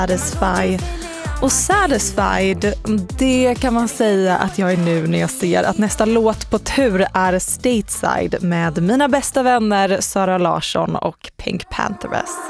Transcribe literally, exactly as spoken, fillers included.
Satisfy. Och satisfied, det kan man säga att jag är nu när jag ser att nästa låt på tur är Stateside med mina bästa vänner Sara Larsson och Pink Panthers.